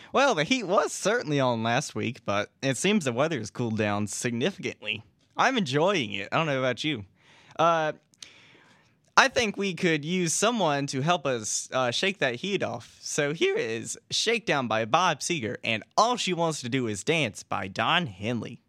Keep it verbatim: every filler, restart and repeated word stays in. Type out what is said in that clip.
Well, the heat was certainly on last week, but it seems the weather has cooled down significantly. I'm enjoying it. I don't know about you. Uh, I think we could use someone to help us uh, shake that heat off. So here is Shakedown by Bob Seger and All She Wants to Do Is Dance by Don Henley.